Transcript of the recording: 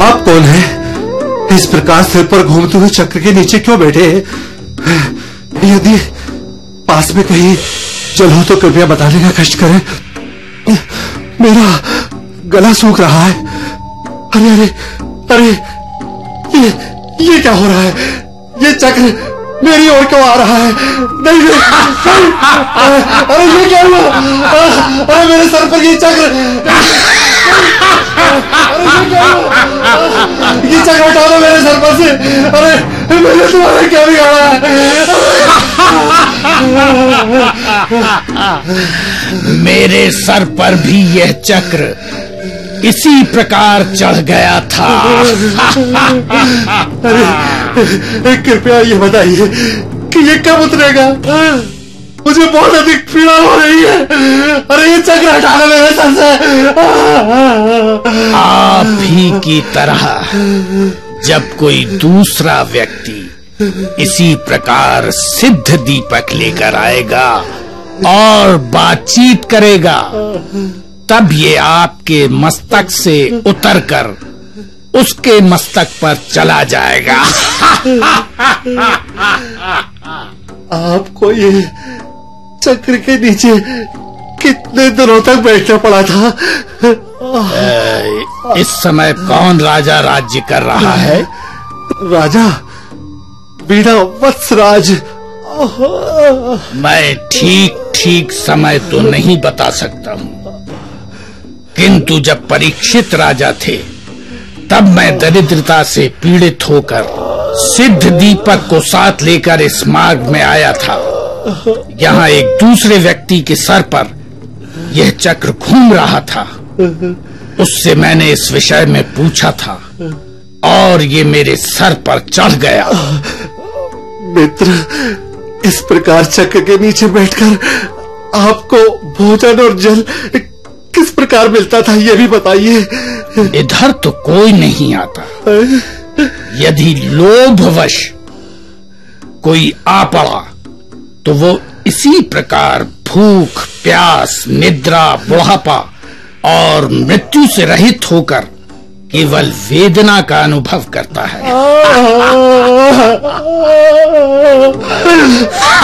आप कौन हैं? इस प्रकार सिर पर घूमते हुए चक्र के नीचे क्यों बैठे हैं? यदि पास में कहीं जल हो तो कृपया बताने का कष्ट करें। मेरा गला सूख रहा है। अरे अरे अरे, ये क्या हो रहा है? ये चक्र मेरी ओर क्यों आ रहा है? नहीं, नहीं, नहीं। अरे ये क्या हुआ? अरे मेरे सर पर ये चक्र! अरे ये क्या हुआ? ये चक्र हटा दो मेरे सर पर से। अरे मैंने तुम्हारा क्या बिगाड़ा है? मेरे सर पर भी यह चक्र इसी प्रकार चढ़ गया था। अरे कृपया ये बताइए कि ये कब उतरेगा? मुझे बहुत अधिक पीड़ा हो रही है। अरे ये चक्र हटाना मेरे सर से। आप ही की तरह जब कोई दूसरा व्यक्ति इसी प्रकार सिद्ध दीपक लेकर आएगा और बातचीत करेगा, तब ये आपके मस्तक से उतरकर उसके मस्तक पर चला जाएगा। आपको ये चक्र के नीचे कितने दिनों तक बैठना पड़ा था? इस समय कौन राजा राज्य कर रहा है? राजा वीणा वत्सराज। मैं ठीक ठीक समय तो नहीं बता सकता हूं, किंतु जब परीक्षित राजा थे तब मैं दरिद्रता से पीड़ित होकर सिद्ध दीपक को साथ लेकर इस मार्ग में आया था। यहाँ एक दूसरे व्यक्ति के सर पर यह चक्र घूम रहा था। उससे मैंने इस विषय में पूछा था और ये मेरे सर पर चढ़ गया। मित्र, इस प्रकार चक्र के नीचे बैठकर आपको भोजन और जल किस प्रकार मिलता था, ये भी बताइए। इधर तो कोई नहीं आता। यदि लोभवश कोई आ पड़ा तो वो इसी प्रकार भूख, प्यास, निद्रा, बुढ़ापा और मृत्यु से रहित होकर केवल वेदना का अनुभव करता है।